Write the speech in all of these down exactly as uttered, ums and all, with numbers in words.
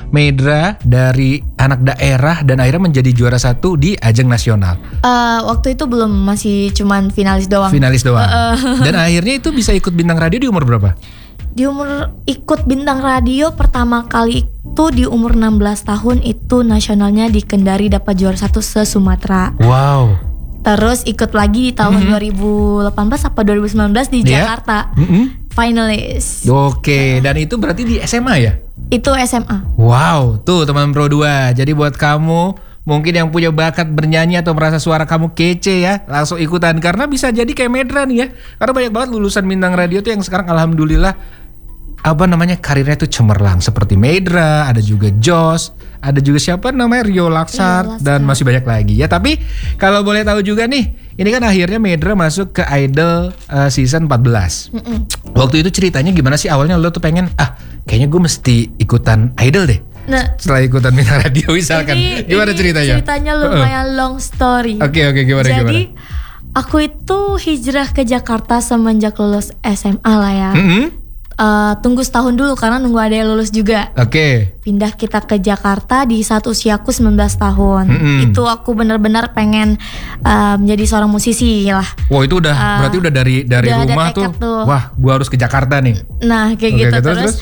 Medra dari anak daerah dan akhirnya menjadi juara satu di ajang nasional? Uh, waktu itu belum, masih cuman finalis doang. Finalis doang. Uh, uh. Dan akhirnya itu bisa ikut bintang radio di umur berapa? Di umur ikut bintang radio pertama kali itu di umur enam belas tahun, itu nasionalnya di Kendari, dapat juara satu se-Sumatera. Wow. Terus ikut lagi di tahun mm-hmm. dua ribu delapan belas apa dua ribu sembilan belas di yeah. Jakarta. Mm-hmm. Finalis. Oke, dan itu berarti di S M A ya? Itu S M A. Wow, tuh teman Pro dua. Jadi buat kamu mungkin yang punya bakat bernyanyi atau merasa suara kamu kece ya, langsung ikutan. Karena bisa jadi kayak Medra nih ya. Karena banyak banget lulusan bintang radio tuh yang sekarang alhamdulillah apa namanya karirnya tuh cemerlang, seperti Medra, ada juga Jos, ada juga siapa namanya Rio Laksar, dan masih banyak lagi ya. Tapi kalau boleh tahu juga nih, ini kan akhirnya Medra masuk ke Idol uh, season empat belas. Mm-mm. Waktu itu ceritanya gimana sih awalnya lo tuh pengen ah kayaknya gue mesti ikutan Idol deh. Nah, setelah ikutan bintang radio misalkan, ini, gimana ini ceritanya? Ceritanya lumayan uh-uh. long story. Oke okay, oke okay, gimana Jadi, gimana? Jadi aku itu hijrah ke Jakarta semenjak lulus S M A lah ya. Mm-hmm. Uh, tunggu setahun dulu karena nunggu ada yang lulus juga. Oke. Okay. Pindah kita ke Jakarta di saat usiaku sembilan belas tahun. Mm-hmm. Itu aku benar-benar pengen uh, menjadi seorang musisi lah. Wah, itu udah uh, berarti udah dari dari udah rumah tuh, tuh. Wah, gua harus ke Jakarta nih. Nah, kayak okay, gitu okay, terus. terus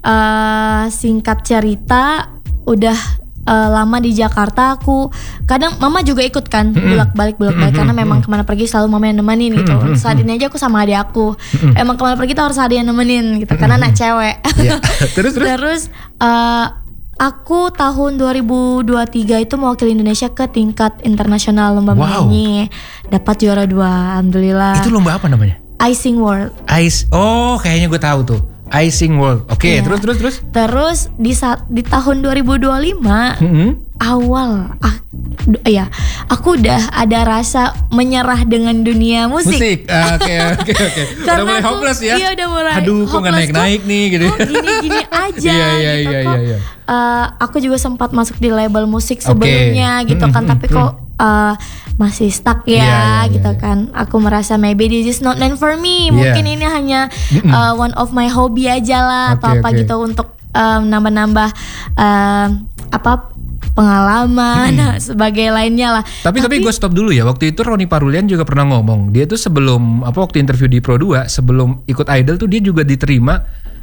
uh, singkat cerita udah Uh, lama di Jakarta, aku kadang mama juga ikut kan, mm-hmm. bolak-balik bolak-balik mm-hmm. karena memang kemana pergi selalu mama yang nemenin gitu. Mm-hmm. Saat ini aja aku sama adik aku, mm-hmm. emang kemana pergi tuh harus ada yang nemenin gitu, mm-hmm. karena anak cewek. Yeah. terus terus. terus uh, aku tahun dua ribu dua puluh tiga itu mewakili Indonesia ke tingkat internasional lomba wow. menyanyi, dapat juara dua, alhamdulillah. Itu lomba apa namanya? I-Sing World. Ice, oh kayaknya gue tahu tuh. I-Sing World. Oke, okay, yeah. terus terus terus. Terus di saat di tahun dua ribu dua puluh lima mm-hmm. awal ah, ya, aku udah ada rasa menyerah dengan dunia musik. Musik. Oke oke oke. Udah mulai hopeless ya. Iya, udah mulai. Aduh, kok enggak naik-naik nih gitu. Kok gini-gini aja Iya iya gitu iya kok. iya. Uh, aku juga sempat masuk di label musik sebelumnya okay. gitu kan, mm-hmm. tapi kok uh, masih stuck ya yeah, yeah, gitu yeah, kan. Aku merasa maybe this is not meant for me. Mungkin yeah. ini hanya uh, one of my hobby aja lah, okay, atau apa okay. gitu untuk um, nambah-nambah uh, apa pengalaman hmm. sebagai lainnya lah. Tapi tapi, tapi gue stop dulu ya. Waktu itu Roni Parulian juga pernah ngomong, dia tuh sebelum apa waktu interview di Pro dua, sebelum ikut Idol tuh dia juga diterima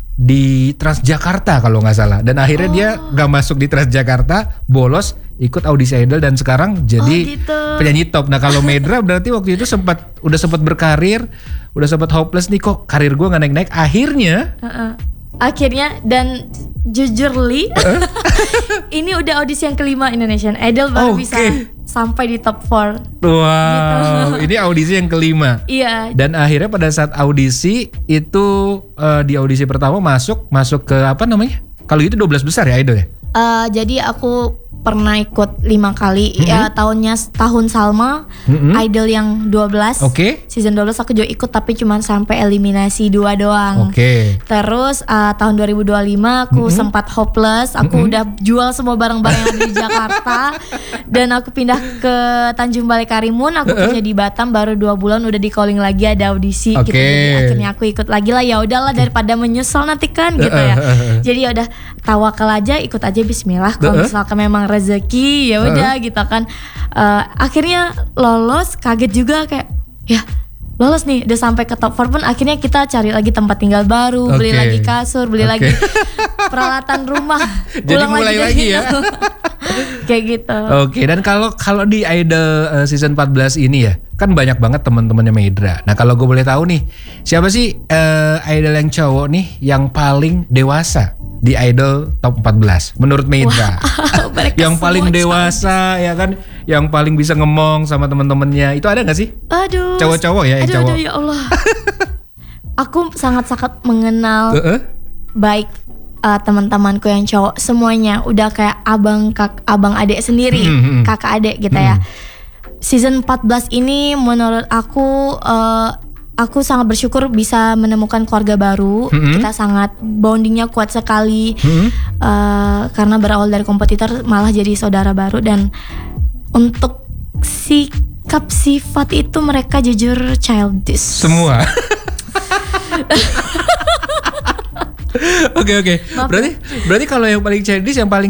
di Transjakarta kalau nggak salah, dan akhirnya oh. dia nggak masuk di Transjakarta, bolos ikut audisi Idol dan sekarang jadi oh, gitu. penyanyi top. Nah kalau Medra berarti waktu itu sempat udah sempat berkarir, udah sempat hopeless nih, kok karir gue nggak naik-naik. Akhirnya uh-uh. akhirnya dan jujur Li uh? ini udah audisi yang kelima Indonesian Idol baru okay. bisa sampai di top empat. Wow, gitu. Ini audisi yang kelima. Iya. Dan akhirnya pada saat audisi itu uh, di audisi pertama masuk masuk ke apa namanya? Kalau itu dua belas besar ya Idol ya? Uh, jadi aku pernah ikut lima kali mm-hmm. ya, tahunnya tahun Salma mm-hmm. Idol yang dua belas. Oke. Okay. Season dua belas aku juga ikut tapi cuma sampai eliminasi dua doang. Oke. Okay. Terus uh, tahun dua ribu dua puluh lima aku mm-hmm. sempat hopeless. Aku mm-hmm. udah jual semua barang-barang yang ada di Jakarta dan aku pindah ke Tanjung Balai Karimun. Aku uh-uh. kerja di Batam baru dua bulan udah di calling lagi, ada audisi okay. gitu. Jadi akhirnya aku ikut lagi lah. Ya udahlah daripada menyesal nanti kan gitu ya. Jadi ya udah tawakal aja, ikut aja bismillah. Kalau uh-uh. misalkan memang rezeki ya udah uh-huh. gitu kan. Uh, akhirnya lolos, kaget juga kayak ya lolos nih, udah sampai ke top empat pun akhirnya kita cari lagi tempat tinggal baru, okay. beli lagi kasur, beli okay. lagi peralatan rumah. Jadi mulai lagi, lagi ya. Kayak gitu. Oke, okay, dan kalau kalau di Idol uh, season empat belas ini ya, kan banyak banget teman-temannya Medra. Nah, kalau gue boleh tahu nih, siapa sih uh, Idol yang cowok nih yang paling dewasa di Idol top empat belas menurut Medra? Wow, yang paling dewasa cantik. Ya kan, yang paling bisa ngomong sama teman-temannya, itu ada nggak sih? Aduh. Cowok-cowok ya, yang aduh, cowok. Aduh ya Allah. Aku sangat-sangat mengenal uh-uh. baik uh, teman-temanku yang cowok, semuanya udah kayak abang kak abang adik sendiri, mm-hmm. kakak adik gitu mm-hmm. ya. Season empat belas ini menurut aku uh, aku sangat bersyukur bisa menemukan keluarga baru. Mm-hmm. Kita sangat bondingnya kuat sekali, mm-hmm. uh, karena berawal dari kompetitor malah jadi saudara baru. Dan untuk sikap sifat itu mereka jujur childish semua. Oke oke. Berarti berarti kalau yang paling childish, yang paling